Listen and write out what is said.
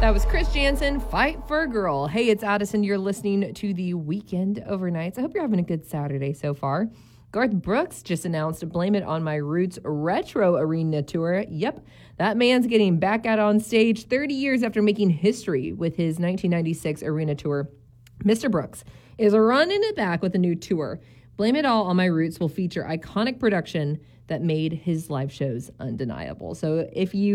That was Chris Jansen, Fight for a Girl. Hey, it's Addison. You're listening to the Weekend Overnights. I hope you're having a good Saturday so far. Garth Brooks just announced Blame It On My Roots Retro Arena Tour. Yep, that man's getting back out on stage 30 years after making history with his 1996 arena tour. Mr. Brooks is running it back with a new tour. Blame It All On My Roots will feature iconic production that made his live shows undeniable. So if you